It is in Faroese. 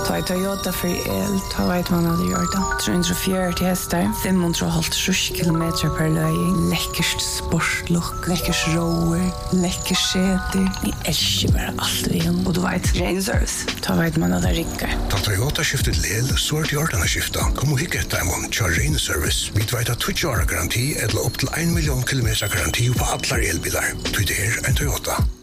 Ta Toyota för el, ta vet man hade gjort det. 340 hästar, 550 kilometer per löj. Läckert sportlook, läckert rower, läckert säte. Ni älskar bara allt vi har. Och du vet, ren service. Ta vet man hade rickar. Ta Toyota skiftet lel, så är det gjort att skifta. Kom och hicka ett demon, kör ren service. Vi vet att 20 år garanti eller upp till 1 miljon kilometer garanti på alla elbilar. Det är en Toyota.